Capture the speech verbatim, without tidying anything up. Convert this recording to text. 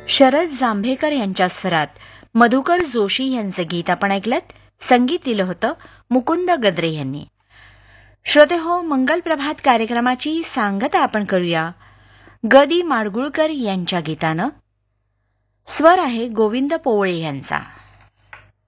शरद जांभेकर यांच्या स्वरात मधुकर जोशी यांचे गीत आपण ऐकलत. संगीत दिलं होतं मुकुंद गद्रे यांनी. श्रोते हो, मंगल प्रभात कार्यक्रमाची सांगता आपण करूया ग दी माडगुळकर यांच्या गीतानं. स्वर आहे गोविंद पोवळे यांचा.